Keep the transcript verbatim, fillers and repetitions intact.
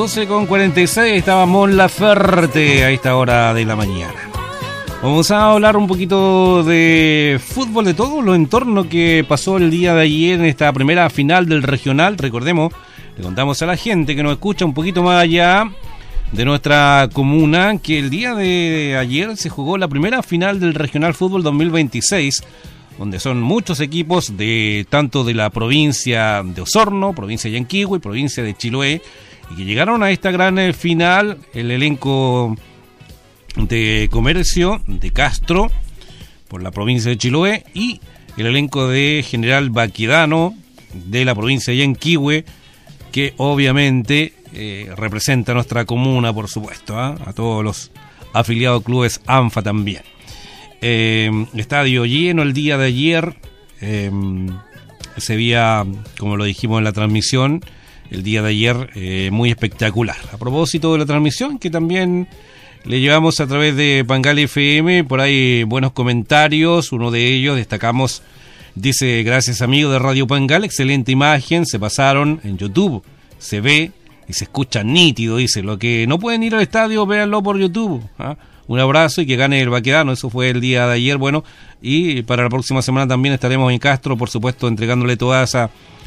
doce con cuarenta y seis, estaba Mon Laferte a esta hora de la mañana. Vamos a hablar un poquito de fútbol, de todo lo entorno que pasó el día de ayer en esta primera final del regional. Recordemos, le contamos a la gente que nos escucha un poquito más allá de nuestra comuna, que el día de ayer se jugó la primera final del Regional Fútbol dos mil veintiséis, donde son muchos equipos de tanto de la provincia de Osorno, provincia de Yanquihue y provincia de Chiloé, y que llegaron a esta gran eh, final, el elenco de Comercio de Castro, por la provincia de Chiloé, y el elenco de General Baquedano, de la provincia de Yanquihue, que obviamente eh, representa a nuestra comuna, por supuesto, ¿eh? A todos los afiliados clubes ANFA también. Eh, estadio lleno el día de ayer, eh, se veía, como lo dijimos en la transmisión, el día de ayer eh, muy espectacular. A propósito de la transmisión, que también le llevamos a través de Pangal F M, por ahí buenos comentarios, uno de ellos destacamos, dice: gracias amigo de Radio Pangal, excelente imagen, se pasaron en YouTube, se ve y se escucha nítido, dice, lo que no pueden ir al estadio, véanlo por YouTube, ¿ah? Un abrazo y que gane el Baquedano, eso fue el día de ayer, bueno, y para la próxima semana también estaremos en Castro, por supuesto, entregándole toda esa